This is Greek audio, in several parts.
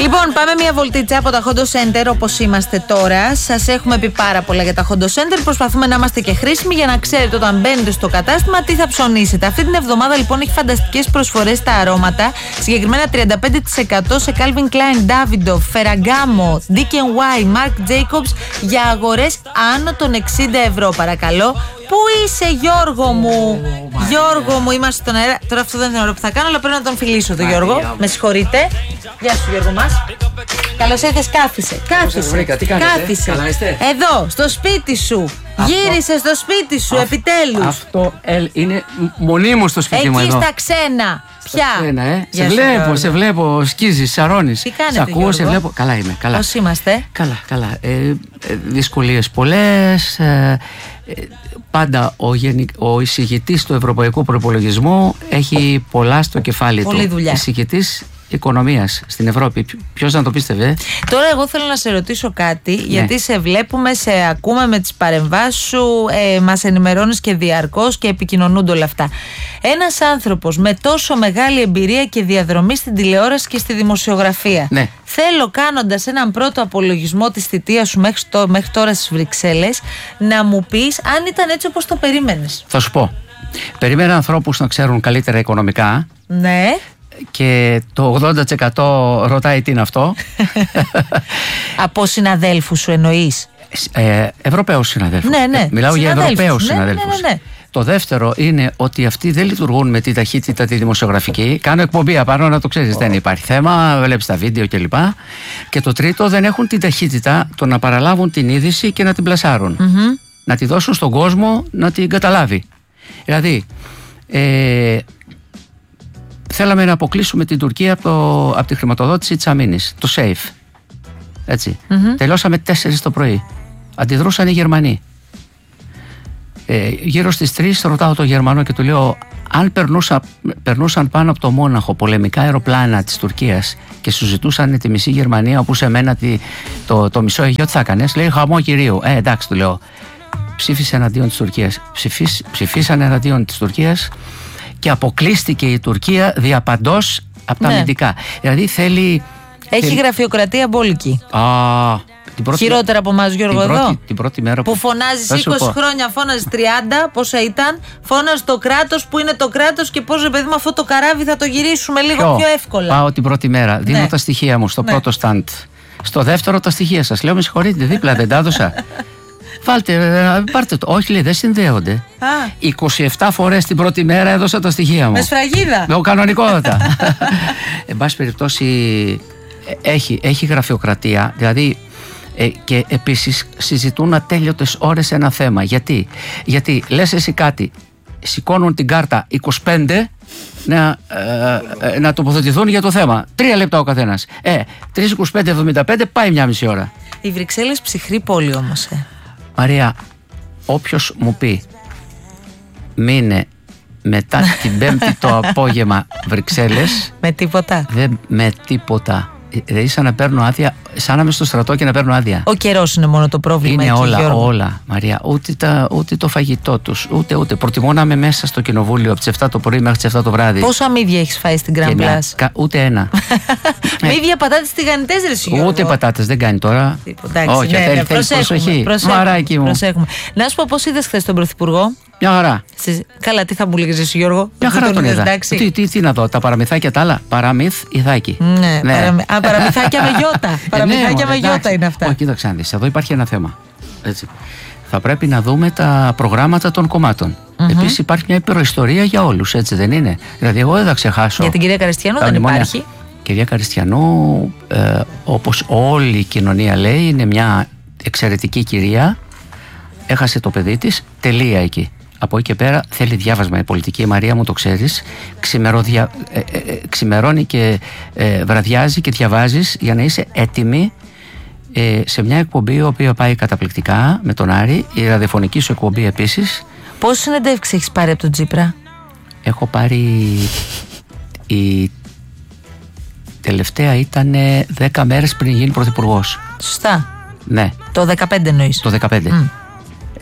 Λοιπόν, πάμε μια βολτίτσα από τα Hondo Center όπως είμαστε τώρα. Σας έχουμε πει πάρα πολλά για τα Hondo Center. Προσπαθούμε να είμαστε και χρήσιμοι για να ξέρετε όταν μπαίνετε στο κατάστημα τι θα ψωνίσετε. Αυτή την εβδομάδα λοιπόν έχει φανταστικές προσφορές στα αρώματα. Συγκεκριμένα 35% σε Calvin Klein, Davidoff, Ferragamo, DKNY, Marc Jacobs για αγορές άνω των 60 ευρώ. Παρακαλώ. Πού είσαι, Γιώργο μου? Γιώργο μου, είμαστε στον αέρα. Τώρα αυτό δεν είναι ωραίο που θα κάνω, αλλά πρέπει να τον φιλήσω τον Γιώργο. Με συγχωρείτε. Γεια σου, Γιώργο μας. Καλώς ήρθες, κάθισε. Κάθισε. Καλά είστε? Εδώ, στο σπίτι σου. Γύρισε στο σπίτι σου, επιτέλους. Αυτό είναι μονίμως στο σπίτι μου εδώ. Εκεί στα ξένα. Πια. Σε βλέπω, σκίζεις, σαρώνεις. Τι κάνετε, σε ακούω, Γιώργο? σε βλέπω. Καλά είμαι. Καλά. Πώς είμαστε? Καλά. Δυσκολίες πολλές. Πάντα ο εισηγητής του Ευρωπαϊκού Προϋπολογισμού έχει πολλά στο κεφάλι Πολλή του. δουλειά. Εισηγητής οικονομίας στην Ευρώπη. Ποιος να το πίστευε? Τώρα εγώ θέλω να σε ρωτήσω κάτι, γιατί σε βλέπουμε, σε ακούμε με τις παρεμβάσεις σου, μας ενημερώνεις και διαρκώς και επικοινωνούνται όλα αυτά. Ένας άνθρωπος με τόσο μεγάλη εμπειρία και διαδρομή στην τηλεόραση και στη δημοσιογραφία, ναι. Θέλω, κάνοντας έναν πρώτο απολογισμό της θητείας σου μέχρι τώρα στις Βρυξέλλες, να μου πεις αν ήταν έτσι όπως το περίμενες. Θα σου πω. Περίμενα ανθρώπους να ξέρουν καλύτερα οικονομικά. Ναι. Και το 80% ρωτάει τι είναι αυτό. Από συναδέλφους σου εννοείς? Ευρωπαίους συναδέλφους. Ναι. Μιλάω για Ευρωπαίους συναδέλφους. Ναι. Το δεύτερο είναι ότι αυτοί δεν λειτουργούν με τη ταχύτητα τη δημοσιογραφική. Κάνω εκπομπή απάνω, να το ξέρεις, δεν υπάρχει θέμα, βλέπεις τα βίντεο κλπ. Και το τρίτο, δεν έχουν την ταχύτητα το να παραλάβουν την είδηση και να την πλασάρουν. Να τη δώσουν στον κόσμο να την καταλάβει. Δηλαδή, θέλαμε να αποκλείσουμε την Τουρκία από τη χρηματοδότηση της αμήνης, το SAFE. Έτσι. Τελειώσαμε 4 το πρωί. Αντιδρούσαν οι Γερμανοί. Γύρω στις 3 ρωτάω τον Γερμανό και του λέω, αν περνούσαν πάνω από το Μόναχο πολεμικά αεροπλάνα της Τουρκίας και σου ζητούσαν τη μισή Γερμανία, όπου σε μένα το μισό Αιγαίο, τι θα έκανες? Λέει, χαμό κυρίου. Εντάξει, του λέω. Ψήφισε εναντίον της Τουρκίας. Ψηφίσαν εναντίον της Τουρκίας και αποκλείστηκε η Τουρκία διαπαντός από τα αμυντικά. Δηλαδή Έχει γραφειοκρατία μπόλικη. Χειρότερα από εμάς, Γιώργο, εδώ. Την πρώτη μέρα που φωνάζεις 20 χρόνια, φώναζες 30, πόσα ήταν. Φώναζες το κράτος που είναι το κράτος και πώς, παιδί μου, αυτό το καράβι θα το γυρίσουμε λίγο πιο εύκολα. Πάω την πρώτη μέρα, δίνω τα στοιχεία μου στο πρώτο stand. Στο δεύτερο τα στοιχεία σας. Λέω, με συγχωρείτε, δίπλα δεν τα έδωσα. Πάρτε το. Όχι, λέει, δεν συνδέονται. 27 φορές την πρώτη μέρα έδωσα τα στοιχεία μου. Με σφραγίδα. Κανονικότατα. Εν πάση περιπτώσει, έχει γραφειοκρατία. Δηλαδή, και επίσης συζητούν ατέλειωτες ώρες ένα θέμα. Γιατί λες εσύ κάτι, σηκώνουν την κάρτα 25 να τοποθετηθούν για το θέμα. 3 λεπτά ο καθένας. 3-25-75 πάει μια μισή ώρα. Οι Βρυξέλλες ψυχρή πόλη όμως. Μαρία, όποιος μου πει μείνε μετά την Πέμπτη το απόγευμα Βρυξέλλες, με τίποτα. Δηλαδή σαν να παίρνω άδεια, σαν να είμαι στο στρατό και να παίρνω άδεια. Ο καιρός είναι μόνο το πρόβλημα. Είναι εκεί, όλα, Μαρία. Ούτε το φαγητό τους, ούτε. Προτιμώ να είμαι μέσα στο κοινοβούλιο από τις 7 το πρωί μέχρι τις 7 το βράδυ. Πόσα μύδια έχεις φάει στην Grand Place? Ούτε ένα. Μύδια, πατάτες, τηγανιτές, ρε Γιώργο? Ούτε πατάτες, δεν κάνει τώρα. Όχι, θέλει προσοχή. Μαράκι μου. Να σου πω, πώς είδες χθες τον Πρωθυπουργό? Μια χαρά. Καλά, τι θα μου λέγεις εσύ, Γιώργο? Μια χαρά τον είδα. Τι να δω, τα παραμυθάκια τα άλλα? Παραμύθ, ηθάκι. Παραμυθάκια με γιώτα. Παραμυθάκια με γιώτα είναι αυτά. Όχι, κοίταξε να δεις, εδώ υπάρχει ένα θέμα. Έτσι. Θα πρέπει να δούμε τα προγράμματα των κομμάτων. Επίσης υπάρχει μια υπεροϊστορία για όλους, έτσι δεν είναι? Δηλαδή, εγώ δεν θα ξεχάσω. Για την κυρία Καριστιανού δεν υπάρχει. Κυρία Καριστιανού, όπως όλη η κοινωνία λέει, είναι μια εξαιρετική κυρία. Έχασε το παιδί της, τελεία εκεί. Από εκεί και πέρα θέλει διάβασμα η πολιτική. Μαρία μου, το ξέρεις. Ξημερώνει και βραδιάζει και διαβάζεις για να είσαι έτοιμη σε μια εκπομπή η οποία πάει καταπληκτικά με τον Άρη. Η ραδιοφωνική σου εκπομπή επίσης. Πόσες συνεντεύξεις έχεις πάρει από τον Τσίπρα? Έχω πάρει... Η τελευταία ήταν 10 μέρες πριν γίνει πρωθυπουργός. Σωστά. Ναι. Το 15 εννοείς? Το 15.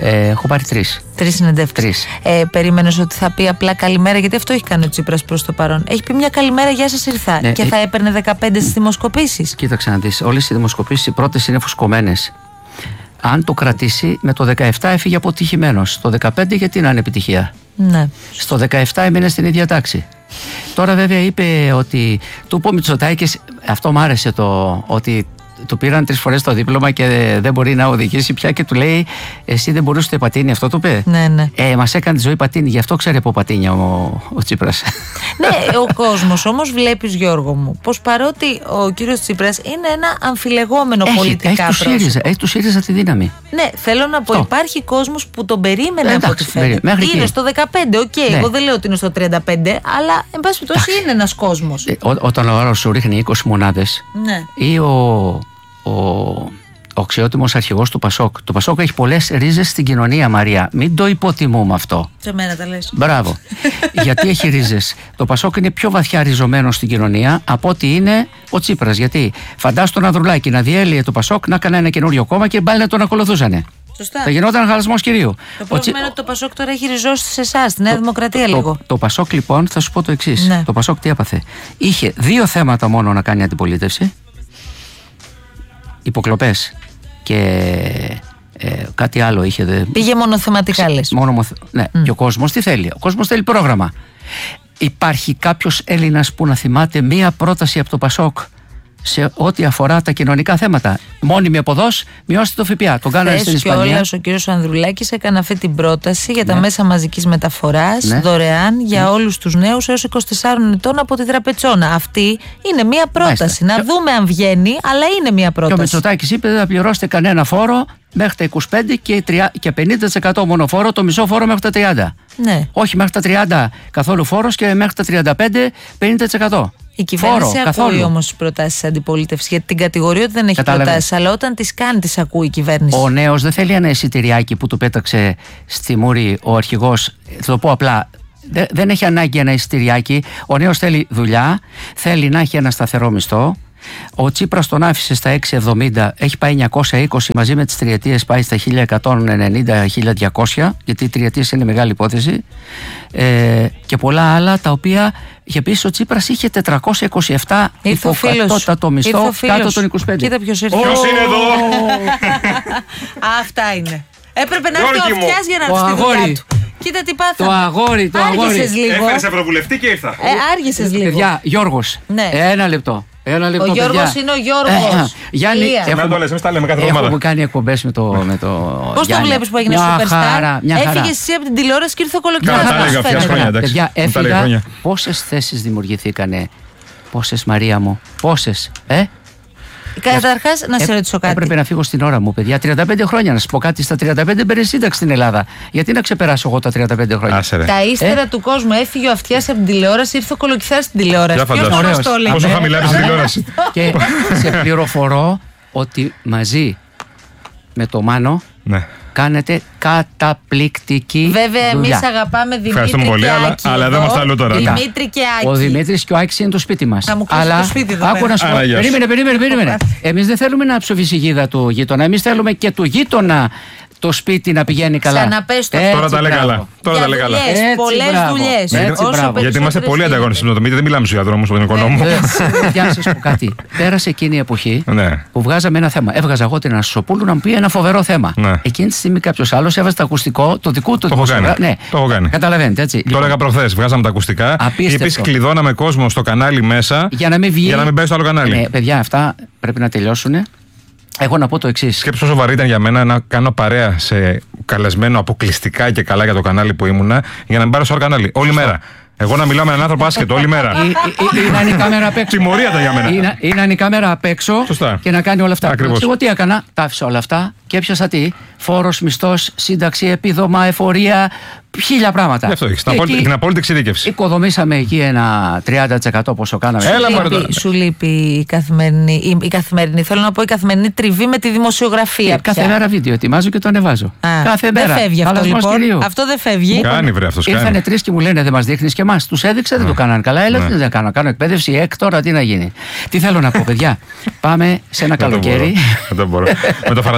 Έχω πάρει 3. 3 συνεντεύξεις. Περίμενες ότι θα πει απλά καλημέρα, γιατί αυτό έχει κάνει ο Τσίπρας προς το παρόν. Έχει πει μια καλημέρα, γεια σας, ήρθα. Ναι, και θα έπαιρνε 15 στις δημοσκοπήσεις. Κοίταξε να δεις, όλες οι δημοσκοπήσεις οι πρώτες είναι φουσκωμένες. Αν το κρατήσει, με το 17 έφυγε αποτυχημένος. Το 15 γιατί να είναι επιτυχία. Ναι. Στο 17 έμεινε στην ίδια τάξη. Τώρα βέβαια είπε ότι του είπε ο Μητσοτάκης, αυτό μ' άρεσε ότι του πήραν 3 φορές το δίπλωμα και δεν μπορεί να οδηγήσει πια και του λέει εσύ δεν μπορούσε να πατίνει, αυτό του είπε. Ναι, ναι. Μας έκανε τη ζωή πατίνι, γι' αυτό ξέρει από πατίνια ο Τσίπρας. Ναι, ο κόσμος όμως βλέπεις, Γιώργο μου, πως παρότι ο κύριος Τσίπρας είναι ένα αμφιλεγόμενο πολιτικά πρόσωπο. Έχει του ΣΥΡΙΖΑ τη δύναμη. Ναι, θέλω να πω, υπάρχει κόσμος που τον περίμενε από ό,τι φαίνεται. Είναι στο 15, ναι. Εγώ δεν λέω ότι είναι στο 35, αλλά εν πάση περιπτώσει είναι ένας κόσμος. Όταν ο άλλος σου ρίχνει 20 μονάδες, ναι. Ή ο αξιότιμος αρχηγός του Πασόκ. Το Πασόκ έχει πολλές ρίζες στην κοινωνία, Μαρία. Μην το υποτιμούμε αυτό. Σε μένα τα λες. Μπράβο. Γιατί έχει ρίζες. Το Πασόκ είναι πιο βαθιά ριζωμένο στην κοινωνία από ότι είναι ο Τσίπρας. Γιατί φαντάσου τον Ανδρουλάκη να διέλυε το Πασόκ, να έκανε ένα καινούριο κόμμα και πάλι να τον ακολουθούσανε. Σωστά. Θα γινόταν χαλασμός κυρίου. Το πρόβλημα είναι ότι το Πασόκ τώρα έχει ριζώσει σε εσάς, στη Νέα Δημοκρατία λίγο. Το Πασόκ λοιπόν, θα σου πω το εξής. Ναι. Το Πασόκ τι έπαθε. Είχε 2 θέματα μόνο να κάνει αντιπολίτευση. Υποκλοπές και κάτι άλλο είχε. Πήγε μονοθεματικά λες. Ναι. Και ο κόσμος τι θέλει? Ο κόσμος θέλει πρόγραμμα. Υπάρχει κάποιος Έλληνας που να θυμάται μία πρόταση από το Πασόκ σε ό,τι αφορά τα κοινωνικά θέματα? Μόνιμη αποδός, μειώστε το ΦΠΑ. Τον κάνανε στην Ισπανία. Κιόλας ο κύριος Ανδρουλάκης έκανε αυτή την πρόταση για τα μέσα μαζικής μεταφοράς, δωρεάν για όλους τους νέους έως 24 ετών από τη Τραπετσόνα. Αυτή είναι μία πρόταση. Να δούμε αν βγαίνει, αλλά είναι μία πρόταση. Και ο Μητσοτάκης είπε δεν θα πληρώσετε κανένα φόρο μέχρι τα 25 και 50% μόνο φόρο, το μισό φόρο μέχρι τα 30. Ναι. Όχι μέχρι τα 30 καθόλου φόρος και μέχρι τα 35 50%. Η κυβέρνηση ακούει όμως τις προτάσεις της αντιπολίτευσης, γιατί την κατηγορεί ότι δεν έχει προτάσεις, αλλά όταν τις κάνει τις ακούει η κυβέρνηση. Ο νέος δεν θέλει ένα εισιτηριάκι που του πέταξε στη μούρη ο αρχηγός. Θα το πω απλά. Δεν έχει ανάγκη ένα εισιτηριάκι. Ο νέος θέλει δουλειά, θέλει να έχει ένα σταθερό μισθό. Ο Τσίπρας τον άφησε στα 6,70, έχει πάει 920, μαζί με τις τριετίες πάει στα 1190-1200, γιατί οι τριετίες είναι μεγάλη υπόθεση, και πολλά άλλα τα οποία για πίσω ο Τσίπρας είχε 427 υποκατώτατο μισθό κάτω των 25. Κοίτα ποιος ήρθε. Ποιος είναι εδώ? Αυτά είναι. Έπρεπε να έρθει ο Αυτιάς για να έρθει στη δουλειά του. Κοίτα τι πάθαμε. Το αγόρι. Άργησες λίγο. Έφερες ευρωβουλευτή και ήρθα. Άργησες λίγο. Παιδιά, Γιώργος, ναι. Ένα λεπτό. Ο Γιώργος είναι ο Γιώργος. Γιάννη, να το λες, εμείς τα λέμε κάθε εβδομάδα. Έχουμε κάνει εκπομπές με το Πώς το βλέπεις που έγινε Superstar? Έφυγες εσύ από την τηλεόραση και ήρθε ο Κολοκυθάς. Παιδιά, έφυγα. Πόσες θέσεις δημιουργηθήκανε? Πόσες, Μαρία μου? Πόσες? Καταρχάς, να σε ρωτήσω κάτι. Έπρεπε να φύγω στην ώρα μου, παιδιά. 35 χρόνια. Να σου πω κάτι. Στα 35 μπαίνε σύνταξη στην Ελλάδα. Γιατί να ξεπεράσω εγώ τα 35 χρόνια? Τα ύστερα του κόσμου. Έφυγε ο Αυτιάς από την τηλεόραση, ήρθε ο Κολοκυθάς στην τηλεόραση. Πόσο χαμηλά είναι στην τηλεόραση. Και σε πληροφορώ ότι μαζί με το Μάνο κάνετε καταπληκτική βέβαια, δουλειά. Εμείς αγαπάμε Δημήτρη ευχαριστούμε πολύ, και Άκη. αλλά δεν είμαστε αλλού τώρα. Δημήτρη και Άκη. Ο Δημήτρης και ο Άκης είναι το σπίτι μας. Θα μου κλείσει το σπίτι εδώ. Άκου να σου πω. Περίμενε. Εμείς δεν θέλουμε να ψοφήσει η γίδα του γείτονα. Εμείς θέλουμε και του γείτονα το σπίτι να πηγαίνει καλά. Ξαναπες το. Τώρα τα λέει καλά. Πολλές δουλειές. Γιατί είμαστε πολύ ανταγωνιστικοί με το Δημήτρη, δεν μιλάμε στους διαδρόμους με τον οικονόμο. Για να σας πω κάτι. Πέρασε εκείνη η εποχή που βγάζαμε ένα θέμα. Έβγαζα εγώ την Αναστασοπούλου να μου πει ένα φοβερό θέμα. Εκείνη τη στιγμή κάποιος άλλος έβαζε το ακουστικό, το δικού του. Το έχω κάνει. Καταλαβαίνετε, έτσι. Το έλεγα προχθές. Βγάζαμε τα ακουστικά. Επίσης κλειδώναμε κόσμο στο κανάλι μέσα για να μην μπαίνει στο άλλο κανάλι. Παιδιά, αυτά πρέπει να τελειώσουν. Εγώ να πω το εξής. Σκέψου πόσο βαρύ ήταν για μένα να κάνω παρέα σε καλεσμένο αποκλειστικά και καλά για το κανάλι που ήμουνα, για να μην πάρω στο άλλο κανάλι. Όλη μέρα. Εγώ να μιλάω με έναν άνθρωπο άσχετο όλη μέρα. Ή να είναι η κάμερα απ' έξω. Τιμωρία ήταν για μένα. Ή να είναι η κάμερα απ' έξω και να κάνει όλα αυτά. Ακριβώς. Εγώ τι έκανα? Τα άφησα όλα αυτά και έπιασα τι? Φόρος, μισθός, σύνταξη, επίδομα, εφορία, 1000 πράγματα. Γι' αυτό έχεις την απόλυτη εξειδίκευση. Οικοδομήσαμε εκεί ένα 30% πόσο κάναμε. Σου λείπει η καθημερινή. Θέλω να πω η καθημερινή τριβή με τη δημοσιογραφία. Κάθε μέρα βίντεο ετοιμάζω και το ανεβάζω. Κάθε μέρα. Δεν φεύγει αυτό λοιπόν. Αυτό δεν φεύγει. Κάνει βρε αυτός. Ήρθανε 3 και μου λένε δεν μας δείχνεις και εμάς. Τους έδειξα, δεν το κάνανε καλά. Έλα, δεν κάνω. Κάνω εκπαίδευση, τώρα τι να γίνει. Τι θέλω να πω, παιδιά. Πάμε σε ένα καλοκαίρι. Δεν μπορώ. Με το Φαραντούρι πώς θα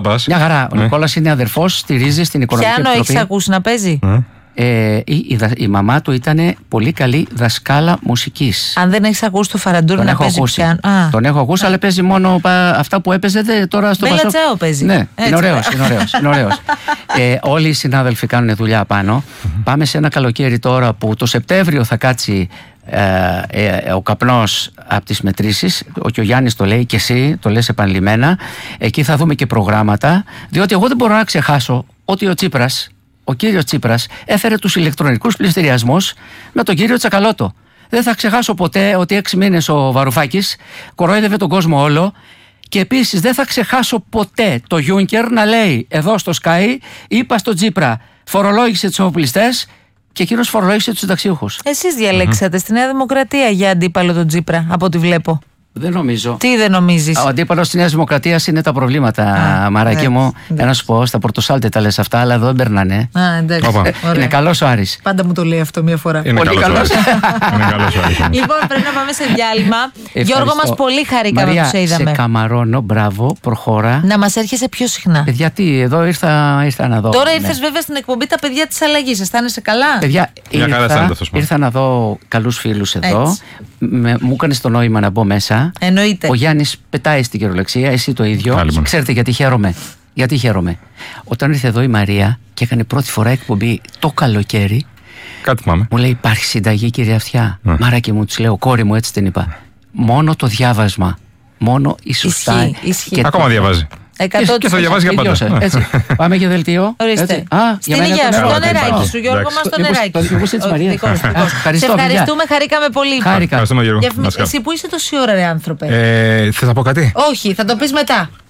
πας. Μια χαρά. Ο Νικόλας είναι αδερφός, στηρίζει στην Οικονομική Πιάνο Επιτροπή. έχεις ακούσει να παίζει? Η μαμά του ήταν πολύ καλή δασκάλα μουσικής. Αν δεν έχεις ακούσει το Φαραντούρ να παίζει πιάνο. Τον έχω ακούσει, αλλά παίζει μόνο αυτά που έπαιζε τώρα στο Πασόκ. Μπέλα Τσάο παίζει. Ναι, είναι ωραίος. Όλοι οι συνάδελφοι κάνουν δουλειά πάνω. Πάμε σε ένα καλοκαίρι τώρα που το Σεπτέμβριο θα κάτσει ο καπνός από τις μετρήσεις. Και ο Γιάννης το λέει και εσύ το λες επανειλημμένα. Εκεί θα δούμε και προγράμματα, διότι εγώ δεν μπορώ να ξεχάσω ότι ο κύριος Τσίπρας έφερε τους ηλεκτρονικούς πληστηριασμούς με τον κύριο Τσακαλώτο. Δεν θα ξεχάσω ποτέ ότι 6 μήνες ο Βαρουφάκης κορόιδευε τον κόσμο όλο. Και επίσης δεν θα ξεχάσω ποτέ το Γιούνκερ να λέει εδώ στο Sky, είπα στον Τσίπρα, φορολόγησε τους οπλιστές και εκείνος φορολόγησε τους συνταξιούχους. Εσείς διαλέξατε στη Νέα Δημοκρατία για αντίπαλο τον Τσίπρα, από ό,τι βλέπω. Δεν νομίζω. Τι δεν νομίζεις? Ο αντίπαλος της Νέας Δημοκρατίας είναι τα προβλήματα, Μαράκι μου. Να σου πω, στα Πορτοσάλτε τα λες αυτά, αλλά εδώ δεν περνάνε. Εντάξει. Είναι καλός ο Άρης. Πάντα μου το λέει αυτό μία φορά. Είναι πολύ καλός. Λοιπόν, πρέπει να πάμε σε διάλειμμα. Γιώργο, μας πολύ χαρήκαμε που σε είδαμε. Σε καμαρώνω, μπράβο, προχώρα. Να μας έρχεσαι πιο συχνά. Γιατί εδώ ήρθα να δω. Τώρα ήρθες βέβαια στην εκπομπή Τα Παιδιά της Αλλαγής. Αισθάνεσαι καλά? Παιδιά, ήρθα να δω καλούς φίλους εδώ. Μου έκανες το νόημα να μπω μέσα. Εννοείται. Ο Γιάννης πετάει στην κυριολεξία, εσύ το ίδιο. Ξέρετε γιατί χαίρομαι. Όταν ήρθε εδώ η Μαρία και έκανε πρώτη φορά εκπομπή το καλοκαίρι, κάτι θυμάμαι. μου λέει: υπάρχει συνταγή, κύριε Αυτιά? Μαράκι μου, της λέω, κόρη μου, έτσι την είπα. Μόνο το διάβασμα. Μόνο η σωστά. Ισχύει. Ακόμα διαβάζει. Και θα διαβάζει για πάντα. Έτσι. Πάμε για δελτίο. Ορίστε. Στην υγεία σου, το νεράκι σου, Γιώργο μας, το νεράκι σου. Σε ευχαριστούμε, χαρήκαμε πολύ. Ευχαριστούμε, Γιώργο. Εσύ που είσαι τόση ώρα, ρε άνθρωπε? Θες να πω κάτι? Όχι, θα το πεις μετά.